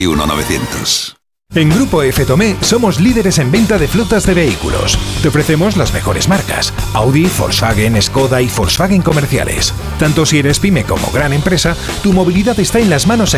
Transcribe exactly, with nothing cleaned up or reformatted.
y uno novecientos. En Grupo F. Tomé somos líderes en venta de flotas de vehículos. Te ofrecemos las mejores marcas: Audi, Volkswagen, Skoda y Volkswagen comerciales. Tanto si eres pyme como gran empresa, tu movilidad está en las manos